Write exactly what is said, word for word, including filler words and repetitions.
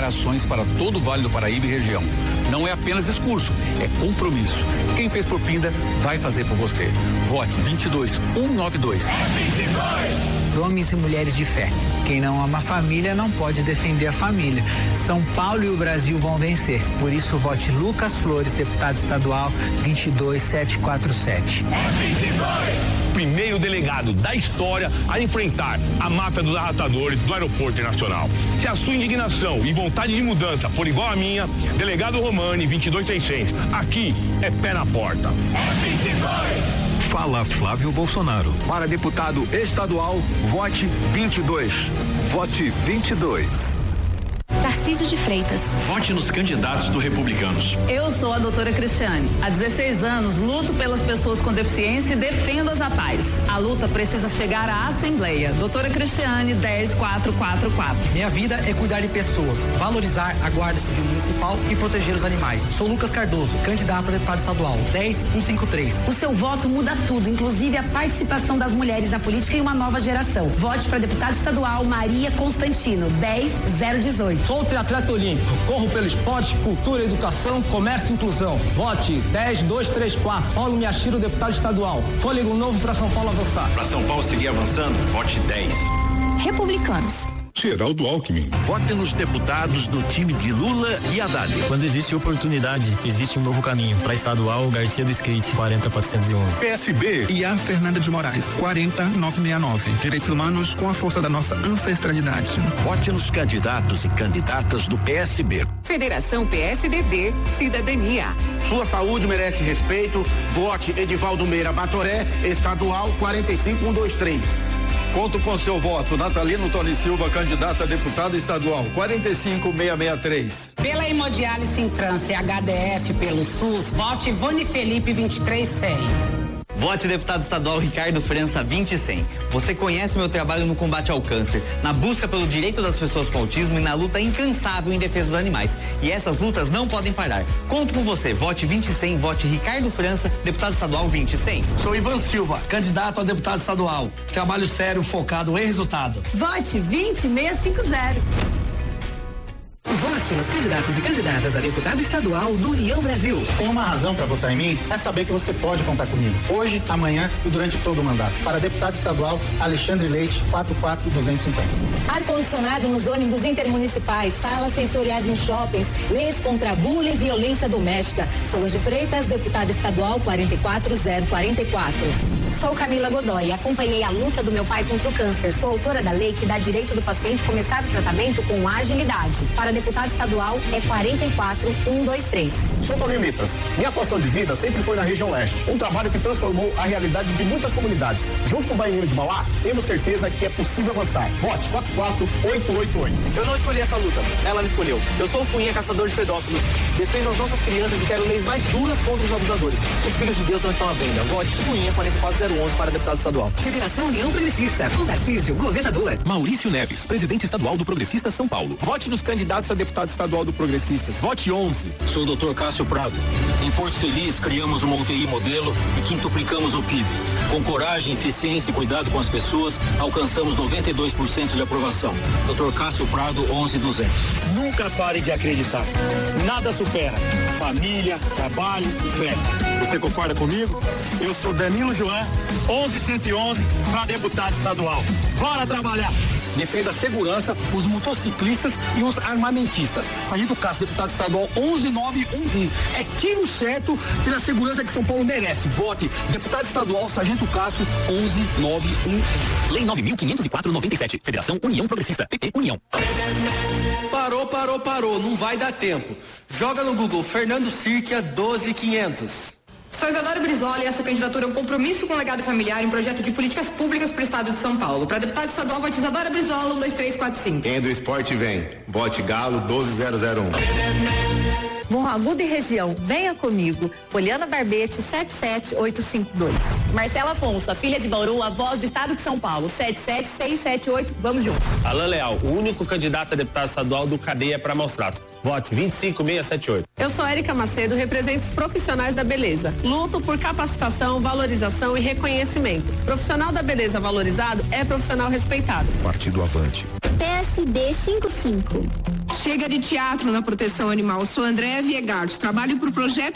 ações para todo o Vale do Paraíba e região. Não é apenas discurso, é compromisso. Quem fez por Pinda vai fazer por você. Vote vinte e dois mil cento e noventa e dois. vinte e dois. Homens e mulheres de fé. Quem não ama a família não pode defender a família. São Paulo e o Brasil vão vencer. Por isso, vote Lucas Flores, deputado estadual vinte e dois mil setecentos e quarenta e sete. vinte e dois. Primeiro delegado da história a enfrentar a máfia dos arrastadores do Aeroporto Internacional. Se a sua indignação e vontade de mudança for igual a minha, delegado Romani, vinte e dois mil e seiscentos. Aqui é pé na porta. vinte e dois. Fala Flávio Bolsonaro. Para deputado estadual, vote vinte e dois. Vote vinte e dois. Tarcísio de Freitas. Vote nos candidatos do Republicanos. Eu sou a doutora Cristiane. Há dezesseis anos luto pelas pessoas com deficiência e defendo as APAES. A luta precisa chegar à Assembleia. Doutora Cristiane, dez mil quatrocentos e quarenta e quatro. Minha vida é cuidar de pessoas, valorizar a Guarda Civil Municipal e proteger os animais. Sou Lucas Cardoso, candidato a deputado estadual, dez mil cento e cinquenta e três. O seu voto muda tudo, inclusive a participação das mulheres na política e uma nova geração. Vote para deputado estadual Maria Constantino, dez mil dezoito. Sou triatleta olímpico, corro pelo esporte, cultura, educação, comércio e inclusão. Vote dez mil duzentos e trinta e quatro. Paulo Miyashiro, deputado estadual. Fôlego novo para São Paulo avançar. Para São Paulo seguir avançando, vote dez. Republicanos. Geraldo Alckmin. Vote nos deputados do time de Lula e Haddad. Quando existe oportunidade, existe um novo caminho. Para estadual, Garcia do Skate, quarenta mil quatrocentos e onze. P S B. E a Fernanda de Moraes, quarenta mil novecentos e sessenta e nove. Direitos humanos com a força da nossa ancestralidade. Vote nos candidatos e candidatas do P S B. Federação P S D B, Cidadania. Sua saúde merece respeito. Vote Edivaldo Meira Batoré, estadual quarenta e cinco mil cento e vinte e três. Conto com seu voto. Natalino Tony Silva, candidato a deputado estadual, quarenta e cinco mil seiscentos e sessenta e três. Pela hemodiálise em trânsito e H D F pelo SUS, vote Ivone Felipe, vinte e três mil e cem. Vote deputado estadual Ricardo França, vinte e cem. Você conhece o meu trabalho no combate ao câncer, na busca pelo direito das pessoas com autismo e na luta incansável em defesa dos animais. E essas lutas não podem parar. Conto com você. Vote vinte e cem, vote Ricardo França, deputado estadual vinte e cem. Sou Ivan Silva, candidato a deputado estadual. Trabalho sério, focado em resultado. Vote vinte mil seiscentos e cinquenta. Vote nos candidatos e candidatas a deputado estadual do União Brasil. Tem uma razão para votar em mim? É saber que você pode contar comigo. Hoje, amanhã e durante todo o mandato. Para deputado estadual, Alexandre Leite, quatro quatro duzentos e cinquenta. Ar-condicionado nos ônibus intermunicipais, salas sensoriais nos shoppings, leis contra bullying e violência doméstica. Solange de Freitas, deputada estadual quarenta e quatro mil quarenta e quatro. Sou Camila Godoy, acompanhei a luta do meu pai contra o câncer. Sou autora da lei que dá direito do paciente começar o tratamento com agilidade. Para deputado estadual é quarenta e quatro mil cento e vinte e três. Sou Paulinho Mitras. Minha atuação de vida sempre foi na região leste. Um trabalho que transformou a realidade de muitas comunidades. Junto com o Baianinho de Mauá, temos certeza que é possível avançar. Vote quatro quatro oito oito oito. Eu não escolhi essa luta, ela me escolheu. Eu sou o Cunha, caçador de pedófilos. Defendo as nossas crianças e quero leis mais duras contra os abusadores. Os filhos de Deus não estão à venda. Vote Cunha quarenta e quatro zero onze para deputado estadual. Federação União Progressista, com Tarcísio, governador. Maurício Neves, presidente estadual do Progressista São Paulo. Vote nos candidatos a deputado estadual do Progressistas. Vote onze. Sou o doutor Cássio Prado. Em Porto Feliz, criamos uma U T I modelo e quintuplicamos o P I B. Com coragem, eficiência e cuidado com as pessoas, alcançamos noventa e dois por cento de aprovação. doutor Cássio Prado, onze mil e duzentos. Nunca pare de acreditar. Nada supera família, trabalho e fé. Você concorda comigo? Eu sou Danilo Joan, onze cento e onze, para deputado estadual. Bora trabalhar! Defenda a segurança, os motociclistas e os armamentistas. Sargento Cássio, deputado estadual onze mil novecentos e onze. É tiro certo pela segurança que São Paulo merece. Vote deputado estadual Sargento Cássio onze mil novecentos e onze. Lei nove mil quinhentos e quatro, noventa e sete. Federação União Progressista. P T União. Parou, parou, parou. Não vai dar tempo. Joga no Google Fernando Sirkia doze mil e quinhentos. Sou Isadora Brizola e essa candidatura é um compromisso com o legado familiar em um projeto de políticas públicas para o estado de São Paulo. Para deputado estadual, vote Isadora Brizola, um, dois, três, quatro, cinco. Quem é do esporte vem. Vote Galo doze mil um. Morro Agudo e região, venha comigo. Poliana Barbete, sete sete oito cinco dois. Marcela Afonso, a filha de Bauru, a voz do estado de São Paulo, sete sete seis sete oito, vamos juntos. Alain Leal, o único candidato a deputado estadual do Cadeia para Maus Tratos. Vote vinte e cinco mil seiscentos e setenta e oito. Eu sou Érica Macedo, represento os profissionais da beleza. Luto por capacitação, valorização e reconhecimento. Profissional da beleza valorizado é profissional respeitado. Partido Avante. P S D cinquenta e cinco. Chega de teatro na proteção animal. Sou Andréa Viegart, trabalho para o projeto